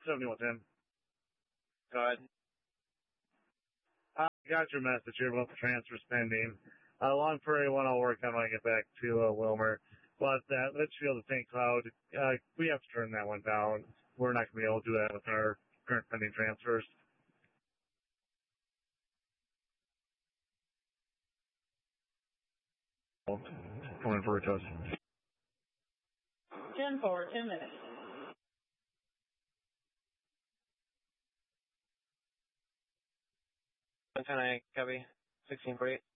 7110. Go ahead. I got your message here about the transfer spending. Long Prairie one I'll work on when I get back to Wilmer. But that Litchfield to St. Cloud, we have to turn that one down. We're not going to be able to do that with our current pending transfers. Coming for a test. 10-4, 10 minutes. Can I copy? 1648.